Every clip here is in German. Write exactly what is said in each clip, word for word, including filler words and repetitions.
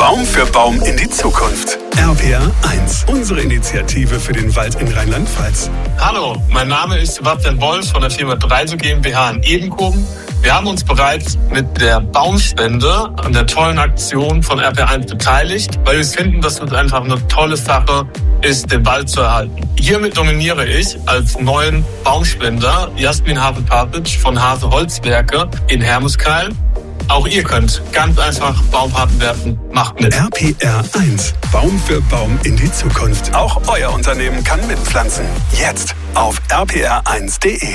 Baum für Baum in die Zukunft. R P R eins, unsere Initiative für den Wald in Rheinland-Pfalz. Hallo, mein Name ist Sebastian Wolf von der Firma Dreiso GmbH in Edenkoben. Wir haben uns bereits mit der Baumspende an der tollen Aktion von R P R eins beteiligt, weil wir finden, dass es einfach eine tolle Sache ist, den Wald zu erhalten. Hiermit nominiere ich als neuen Baumspender Jasmin Hase-Pasic von Hase Holzwerke in Hermeskeil. Auch ihr könnt ganz einfach Baumpaten werden. Macht mit. R P R eins. Baum für Baum in die Zukunft. Auch euer Unternehmen kann mitpflanzen. Jetzt auf r p r eins punkt d e.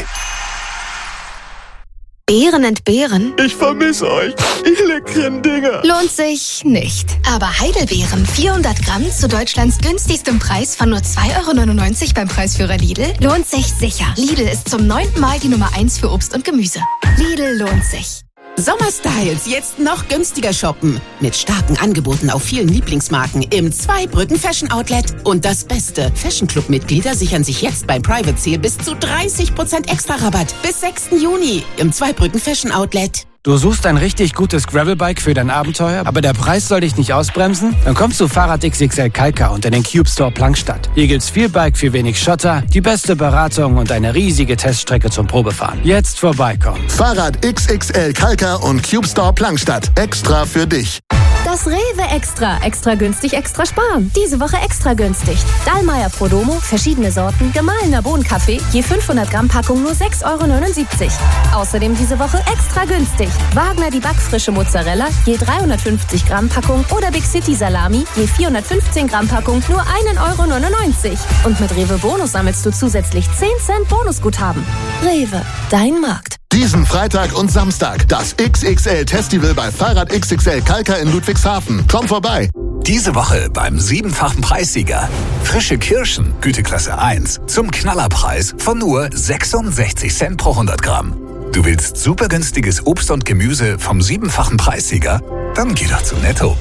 Beeren entbehren? Ich vermisse euch, ihr leckeren Dinger. Lohnt sich nicht. Aber Heidelbeeren, vierhundert Gramm zu Deutschlands günstigstem Preis von nur zwei Euro neunundneunzig beim Preisführer Lidl, lohnt sich sicher. Lidl ist zum neunten Mal die Nummer eins für Obst und Gemüse. Lidl lohnt sich. Sommerstyles jetzt noch günstiger shoppen. Mit starken Angeboten auf vielen Lieblingsmarken im Zweibrücken Fashion Outlet. Und das Beste, Fashion Club Mitglieder sichern sich jetzt beim Private Sale bis zu dreißig Prozent extra Rabatt. Bis sechsten Juni im Zweibrücken Fashion Outlet. Du suchst ein richtig gutes Gravelbike für dein Abenteuer, aber der Preis soll dich nicht ausbremsen? Dann kommst du Fahrrad X X L Kalka unter den Cube Store Plankstadt. Hier gibt's viel Bike für wenig Schotter, die beste Beratung und eine riesige Teststrecke zum Probefahren. Jetzt vorbeikommen. Fahrrad X X L Kalka und Cube Store Plankstadt. Extra für dich. Das Rewe Extra. Extra günstig, extra sparen. Diese Woche extra günstig. Dallmayr Prodomo, verschiedene Sorten, gemahlener Bohnenkaffee, je fünfhundert Gramm Packung nur sechs Euro neunundsiebzig. Außerdem diese Woche extra günstig. Wagner die backfrische Mozzarella, je dreihundertfünfzig Gramm Packung oder Big City Salami, je vierhundertfünfzehn Gramm Packung nur einen Euro neunundneunzig. Und mit Rewe Bonus sammelst du zusätzlich zehn Cent Bonusguthaben. Rewe, dein Markt. Diesen Freitag und Samstag das X X L-Festival bei Fahrrad X X L Kalka in Ludwigshafen. Komm vorbei. Diese Woche beim siebenfachen Preissieger. Frische Kirschen, Güteklasse eins, zum Knallerpreis von nur sechsundsechzig Cent pro hundert Gramm. Du willst super günstiges Obst und Gemüse vom siebenfachen Preissieger? Dann geh doch zu Netto.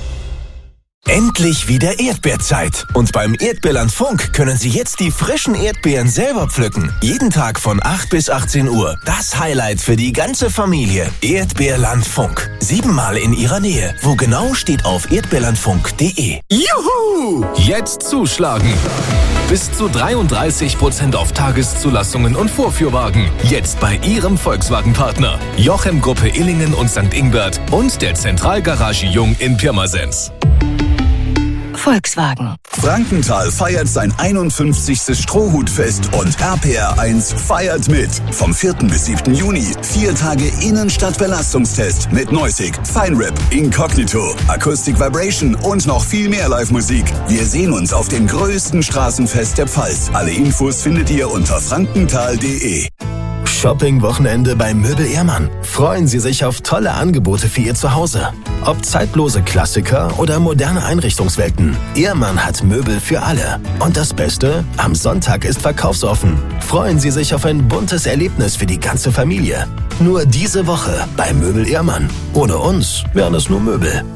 Endlich wieder Erdbeerzeit. Und beim Erdbeerland Funk können Sie jetzt die frischen Erdbeeren selber pflücken. Jeden Tag von acht bis achtzehn Uhr. Das Highlight für die ganze Familie. Erdbeerland Funk. Siebenmal in Ihrer Nähe. Wo genau, steht auf erdbeerlandfunk punkt de. Juhu! Jetzt zuschlagen. Bis zu dreiunddreißig Prozent auf Tageszulassungen und Vorführwagen. Jetzt bei Ihrem Volkswagen-Partner. Jochem Gruppe Illingen und Sankt Ingbert und der Zentralgarage Jung in Pirmasens. Volkswagen. Frankenthal feiert sein einundfünfzigstes Strohhutfest und R P R eins feiert mit. Vom vierten bis siebten Juni. Vier Tage Innenstadt-Belastungstest mit Noisig, Feinrap, Incognito, Acoustic Vibration und noch viel mehr Live-Musik. Wir sehen uns auf dem größten Straßenfest der Pfalz. Alle Infos findet ihr unter frankenthal punkt de. Shopping-Wochenende bei Möbel Ehrmann. Freuen Sie sich auf tolle Angebote für Ihr Zuhause. Ob zeitlose Klassiker oder moderne Einrichtungswelten. Ehrmann hat Möbel für alle. Und das Beste? Am Sonntag ist verkaufsoffen. Freuen Sie sich auf ein buntes Erlebnis für die ganze Familie. Nur diese Woche bei Möbel Ehrmann. Ohne uns wären es nur Möbel.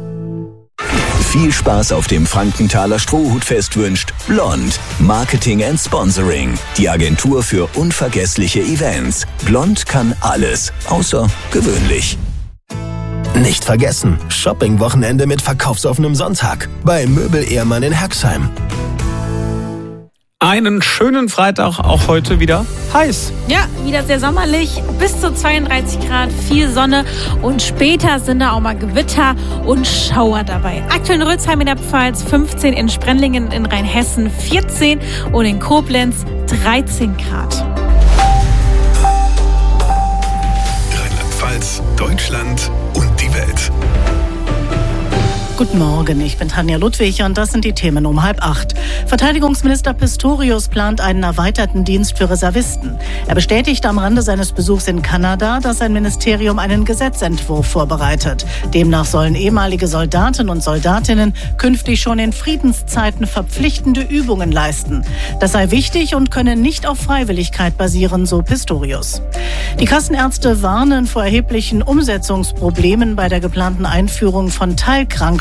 Viel Spaß auf dem Frankenthaler Strohhutfest wünscht Blond. Marketing and Sponsoring. Die Agentur für unvergessliche Events. Blond kann alles, außer gewöhnlich. Nicht vergessen, Shopping-Wochenende mit verkaufsoffenem Sonntag bei Möbel Ehrmann in Herxheim. Einen schönen Freitag, auch heute wieder heiß. Ja, wieder sehr sommerlich, bis zu zweiunddreißig Grad, viel Sonne und später sind da auch mal Gewitter und Schauer dabei. Aktuell in Rützheim in der Pfalz fünfzehn, in Sprendlingen in Rheinhessen vierzehn und in Koblenz dreizehn Grad. Rheinland-Pfalz, Deutschland und die Welt. Guten Morgen, ich bin Tanja Ludwig und das sind die Themen um halb acht. Verteidigungsminister Pistorius plant einen erweiterten Dienst für Reservisten. Er bestätigt am Rande seines Besuchs in Kanada, dass sein Ministerium einen Gesetzentwurf vorbereitet. Demnach sollen ehemalige Soldaten und Soldatinnen künftig schon in Friedenszeiten verpflichtende Übungen leisten. Das sei wichtig und könne nicht auf Freiwilligkeit basieren, so Pistorius. Die Kassenärzte warnen vor erheblichen Umsetzungsproblemen bei der geplanten Einführung von Teilkrankschaften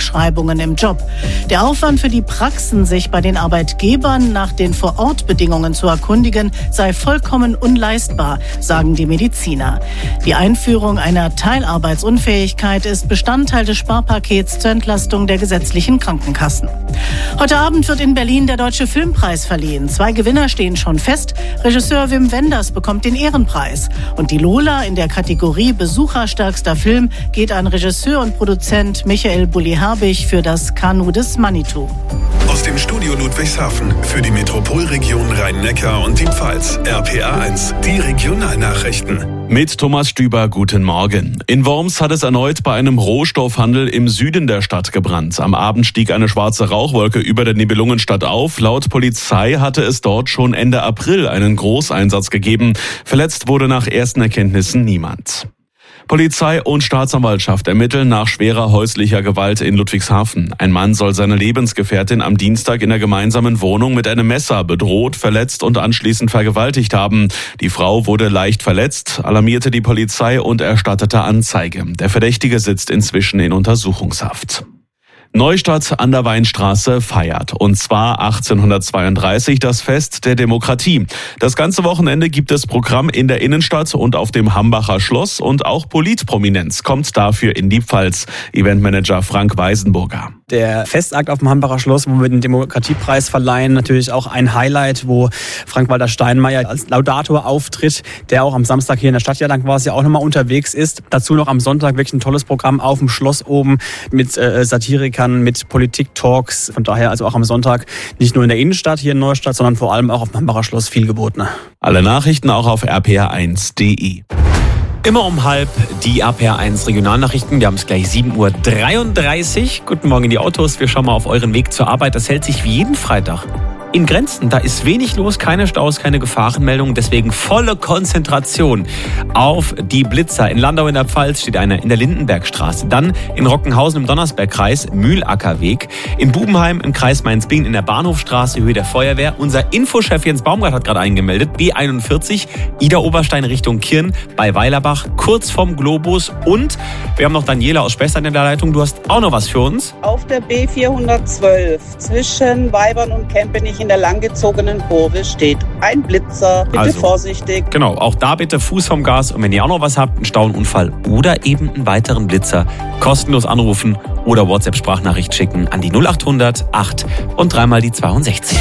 Krankschreibungen im Job. Der Aufwand für die Praxen, sich bei den Arbeitgebern nach den Vor-Ort-Bedingungen zu erkundigen, sei vollkommen unleistbar, sagen die Mediziner. Die Einführung einer Teilarbeitsunfähigkeit ist Bestandteil des Sparpakets zur Entlastung der gesetzlichen Krankenkassen. Heute Abend wird in Berlin der Deutsche Filmpreis verliehen. Zwei Gewinner stehen schon fest. Regisseur Wim Wenders bekommt den Ehrenpreis. Und die Lola in der Kategorie Besucherstärkster Film geht an Regisseur und Produzent Michael Bulli-Herbig für das Kanu des Manitou. Aus dem Studio Ludwigshafen für die Metropolregion Rhein-Neckar und die Pfalz. R P R eins, die Regionalnachrichten. Mit Thomas Stüber, guten Morgen. In Worms hat es erneut bei einem Rohstoffhandel im Süden der Stadt gebrannt. Am Abend stieg eine schwarze Rauchwolke über der Nibelungenstadt auf. Laut Polizei hatte es dort schon Ende April einen Großeinsatz gegeben. Verletzt wurde nach ersten Erkenntnissen niemand. Polizei und Staatsanwaltschaft ermitteln nach schwerer häuslicher Gewalt in Ludwigshafen. Ein Mann soll seine Lebensgefährtin am Dienstag in der gemeinsamen Wohnung mit einem Messer bedroht, verletzt und anschließend vergewaltigt haben. Die Frau wurde leicht verletzt, alarmierte die Polizei und erstattete Anzeige. Der Verdächtige sitzt inzwischen in Untersuchungshaft. Neustadt an der Weinstraße feiert, und zwar achtzehnhundertzweiunddreißig das Fest der Demokratie. Das ganze Wochenende gibt es Programm in der Innenstadt und auf dem Hambacher Schloss, und auch Politprominenz kommt dafür in die Pfalz. Eventmanager Frank Weisenburger. Der Festakt auf dem Hambacher Schloss, wo wir den Demokratiepreis verleihen, natürlich auch ein Highlight, wo Frank-Walter Steinmeier als Laudator auftritt, der auch am Samstag hier in der Stadt, ja dann quasi auch nochmal unterwegs ist. Dazu noch am Sonntag wirklich ein tolles Programm auf dem Schloss oben mit äh, Satirikern, mit Politik-Talks. Von daher also auch am Sonntag nicht nur in der Innenstadt hier in Neustadt, sondern vor allem auch auf dem Hambacher Schloss viel geboten. Alle Nachrichten auch auf r p r eins punkt d e. Immer um halb die R P R eins Regionalnachrichten. Wir haben es gleich sieben Uhr dreiunddreißig. Guten Morgen in die Autos. Wir schauen mal auf euren Weg zur Arbeit. Das hält sich wie jeden Freitag in Grenzen. Da ist wenig los, keine Staus, keine Gefahrenmeldungen. Deswegen volle Konzentration auf die Blitzer. In Landau in der Pfalz steht einer in der Lindenbergstraße. Dann in Rockenhausen im Donnersbergkreis, Mühlackerweg. In Bubenheim im Kreis Mainz-Bingen in der Bahnhofstraße, Höhe der Feuerwehr. Unser Infochef Jens Baumgart hat gerade eingemeldet. B einundvierzig, Ida-Oberstein Richtung Kirn bei Weilerbach, kurz vom Globus. Und wir haben noch Daniela aus Spessart in der Leitung. Du hast auch noch was für uns. Auf der B vierhundertzwölf zwischen Weibern und Kempenich in der langgezogenen Kurve steht ein Blitzer. Bitte also, vorsichtig. Genau, auch da bitte Fuß vom Gas. Und wenn ihr auch noch was habt, einen Stauunfall oder eben einen weiteren Blitzer, kostenlos anrufen oder WhatsApp-Sprachnachricht schicken an die null achthundert acht und dreimal die zweiundsechzig.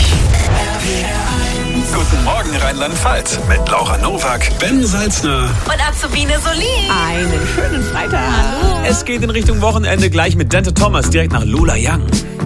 Guten Morgen Rheinland-Pfalz mit Laura Nowak, Ben Salzner und Azubine Solin. Einen schönen Freitag. Hallo. Es geht in Richtung Wochenende gleich mit Dante Thomas direkt nach Lola Young.